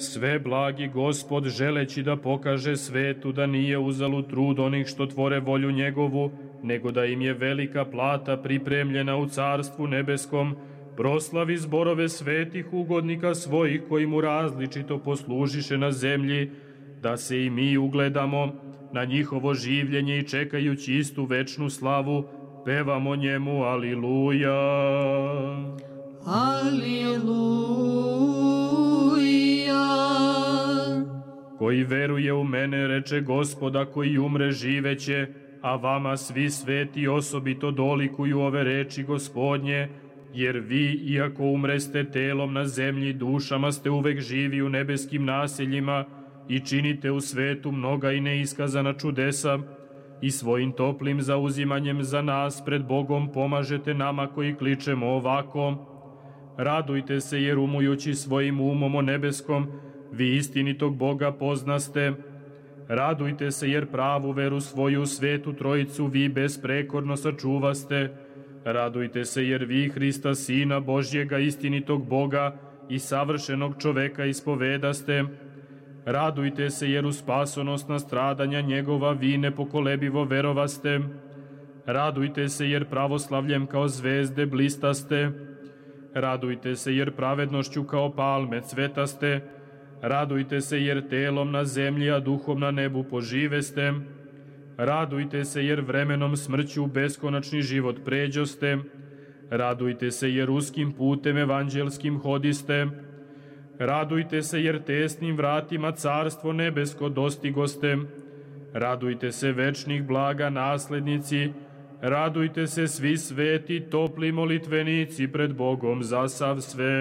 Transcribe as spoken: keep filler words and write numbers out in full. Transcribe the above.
sve blagi Gospod, želeći da pokaže svetu da nije uzalud trud onih što tvore volju njegovu, nego da im je velika plata pripremljena u carstvu nebeskom, proslavi zborove svetih ugodnika svojih koji mu različito poslužiše na zemlji, da se i mi ugledamo na njihovo življenje i čekajući istu večnu slavu, pevamo njemu Aliluja. Aliluja. Koji veruje u mene, reče Gospoda, koji umre živeće, a vama svi sveti osobito dolikuju ove reči Gospodnje, jer vi, iako umreste telom na zemlji, dušama ste uvek živi u nebeskim naseljima i činite u svetu mnoga i neiskazana čudesa i svojim toplim zauzimanjem za nas pred Bogom pomažete nama koji kličemo ovako. Radujte se jer umujući svojim umom o nebeskom, vi istinitog Boga poznaste. Radujte se jer pravu veru svoju svetu trojicu vi besprekorno sačuvaste. Radujte se jer vi Hrista Sina Božjega istinitog Boga i savršenog čoveka ispovedaste. Radujte se jer u spasonosna stradanja njegova vi nepokolebivo verovaste. Radujte se jer pravoslavljem kao zvezde blistaste. Radujte se jer pravednošću kao palme cvetaste. Radujte se jer telom na zemlji, a duhom na nebu poživeste. Radujte se jer vremenom smrću beskonačni život pređoste. Radujte se jer uskim putem evanđelskim hodiste. Radujte se jer tesnim vratima carstvo nebesko dostigoste. Radujte se večnih blaga naslednici. Radujte se svi sveti topli molitvenici pred Bogom za sav svet.